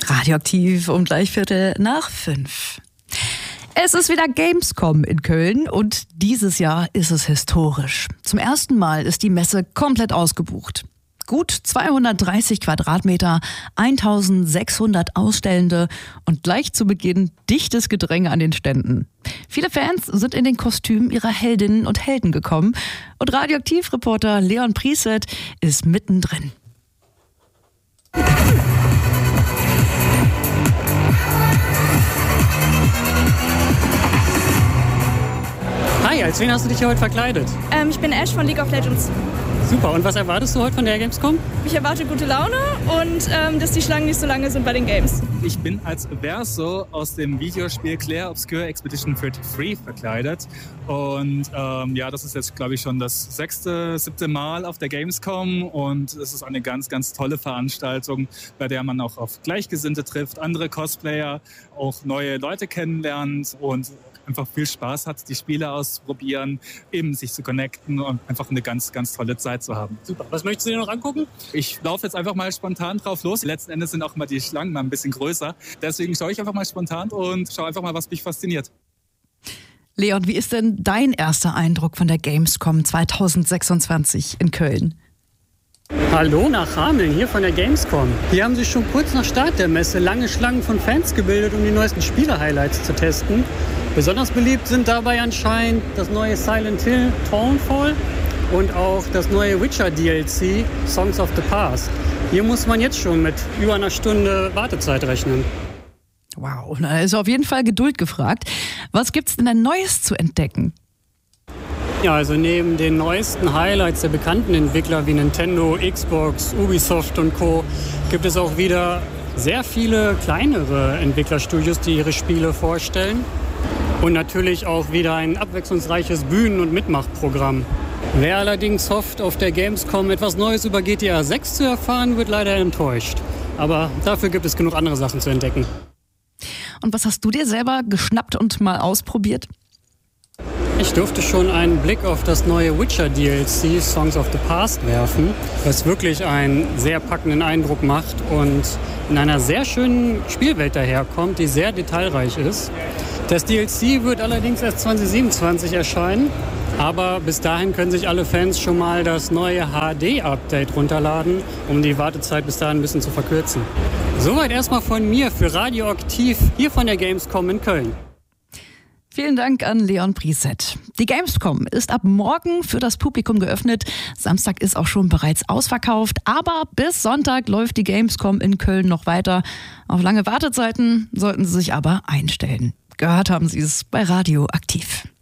Radioaktiv um gleich 4:45. Es ist wieder Gamescom in Köln und dieses Jahr ist es historisch. Zum ersten Mal ist die Messe komplett ausgebucht. Gut 230 Quadratmeter, 1600 Ausstellende und gleich zu Beginn dichtes Gedränge an den Ständen. Viele Fans sind in den Kostümen ihrer Heldinnen und Helden gekommen und Radioaktiv-Reporter Leon Prieset ist mittendrin. Hi, als wen hast du dich hier heute verkleidet? Ich bin Ash von League of Legends. Super, und was erwartest du heute von der Gamescom? Ich erwarte gute Laune und dass die Schlangen nicht so lange sind bei den Games. Ich bin als Verso aus dem Videospiel Clair Obscur Expedition 33 verkleidet. Und das ist jetzt, glaube ich, schon das 7. Mal auf der Gamescom. Und es ist eine ganz, ganz tolle Veranstaltung, bei der man auch auf Gleichgesinnte trifft, andere Cosplayer, auch neue Leute kennenlernt und einfach viel Spaß hat, die Spiele auszuprobieren, eben sich zu connecten und einfach eine ganz, ganz tolle Zeit zu haben. Super. Was möchtest du dir noch angucken? Ich laufe jetzt einfach mal spontan drauf los. Letzten Endes sind auch mal die Schlangen mal ein bisschen größer. Deswegen schaue ich einfach mal spontan und schaue einfach mal, was mich fasziniert. Leon, wie ist denn dein erster Eindruck von der Gamescom 2026 in Köln? Hallo nach Hameln, hier von der Gamescom. Hier haben sich schon kurz nach Start der Messe lange Schlangen von Fans gebildet, um die neuesten Spiele-Highlights zu testen. Besonders beliebt sind dabei anscheinend das neue Silent Hill Townfall und auch das neue Witcher DLC Songs of the Past. Hier muss man jetzt schon mit über einer Stunde Wartezeit rechnen. Wow, da ist auf jeden Fall Geduld gefragt. Was gibt's denn Neues zu entdecken? Ja, also neben den neuesten Highlights der bekannten Entwickler wie Nintendo, Xbox, Ubisoft und Co. gibt es auch wieder sehr viele kleinere Entwicklerstudios, die ihre Spiele vorstellen. Und natürlich auch wieder ein abwechslungsreiches Bühnen- und Mitmachprogramm. Wer allerdings hofft, auf der Gamescom etwas Neues über GTA 6 zu erfahren, wird leider enttäuscht. Aber dafür gibt es genug andere Sachen zu entdecken. Und was hast du dir selber geschnappt und mal ausprobiert? Ich durfte schon einen Blick auf das neue Witcher DLC Songs of the Past werfen, was wirklich einen sehr packenden Eindruck macht und in einer sehr schönen Spielwelt daherkommt, die sehr detailreich ist. Das DLC wird allerdings erst 2027 erscheinen, aber bis dahin können sich alle Fans schon mal das neue HD-Update runterladen, um die Wartezeit bis dahin ein bisschen zu verkürzen. Soweit erstmal von mir für Radioaktiv hier von der Gamescom in Köln. Vielen Dank an Leon Prieset. Die Gamescom ist ab morgen für das Publikum geöffnet. Samstag ist auch schon bereits ausverkauft, aber bis Sonntag läuft die Gamescom in Köln noch weiter. Auf lange Wartezeiten sollten Sie sich aber einstellen. Gehört haben Sie es bei Radioaktiv.